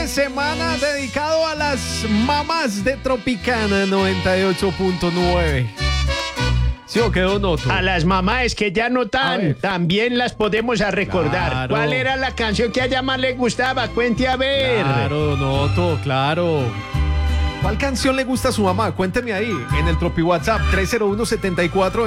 de semana dedicado a las mamás de Tropicana 98.9. ¿Sí o qué, Donoto? A las mamás que ya no A están, ver. también las podemos recordar. Claro. ¿Cuál era la canción que a ella más le gustaba? Cuente a ver. Claro, Donoto, claro. ¿Cuál canción le gusta a su mamá? Cuénteme ahí en el Tropi WhatsApp 301-74